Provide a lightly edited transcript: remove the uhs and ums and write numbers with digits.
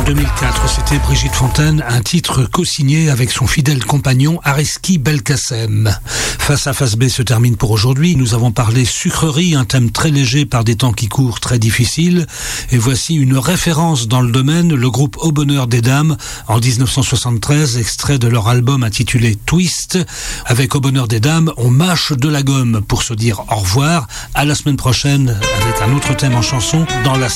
2004, c'était Brigitte Fontaine, un titre co-signé avec son fidèle compagnon Areski Belkacem. Face à Face B se termine pour aujourd'hui. Nous avons parlé sucrerie, un thème très léger par des temps qui courent très difficiles. Et voici une référence dans le domaine, le groupe Au Bonheur des Dames, en 1973, extrait de leur album intitulé Twist. Avec Au Bonheur des Dames, on mâche de la gomme pour se dire au revoir. À la semaine prochaine avec un autre thème en chanson dans la